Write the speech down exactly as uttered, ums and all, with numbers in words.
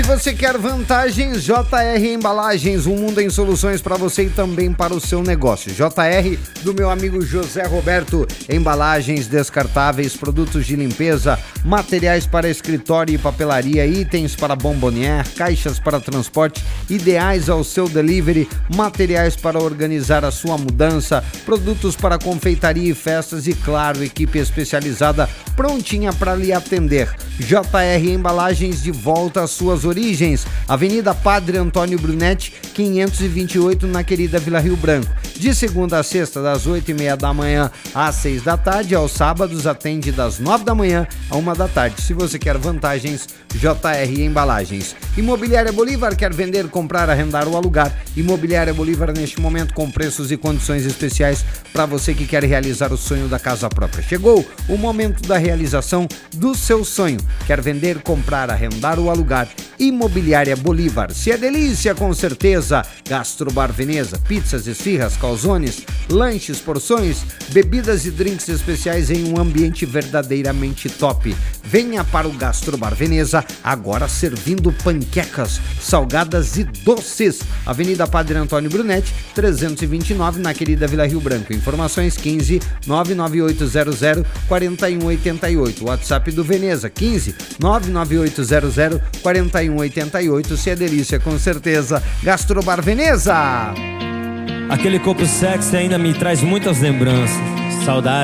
Você quer vantagens? J R Embalagens, um mundo em soluções para você e também para o seu negócio. J R, do meu amigo José Roberto, embalagens descartáveis, produtos de limpeza, materiais para escritório e papelaria, itens para bombonier, caixas para transporte, ideais ao seu delivery, materiais para organizar a sua mudança, produtos para confeitaria e festas e, claro, equipe especializada prontinha para lhe atender. J R Embalagens, de volta às suas origens. Avenida Padre Antônio Brunetti, quinhentos e vinte e oito, na querida Vila Rio Branco. De segunda a sexta, das oito e meia da manhã às seis da tarde. Aos sábados, atende das nove da manhã à uma da tarde. Se você quer vantagens, J R Embalagens. Imobiliária Bolívar, quer vender, comprar, arrendar ou alugar? Imobiliária Bolívar, neste momento, com preços e condições especiais para você que quer realizar o sonho da casa própria. Chegou o momento da realização do seu sonho. Quer vender, comprar, arrendar ou alugar? Imobiliária Bolívar. Se é delícia, com certeza. Gastrobar Veneza, pizzas, esfirras, calzones, lanches, porções, bebidas e drinks especiais em um ambiente verdadeiramente top. Venha para o Gastrobar Veneza, agora servindo panquecas, salgadas e doces. Avenida Padre Antônio Brunetti, trezentos e vinte e nove, na querida Vila Rio Branco. Informações quinze, nove nove oito zero zero, quatro um oito oito. WhatsApp do Veneza, quinze, nove nove oito zero zero, quatro um oito oito. Se é delícia, com certeza. Gastrobar Veneza. Aquele corpo sexy ainda me traz muitas lembranças, saudades.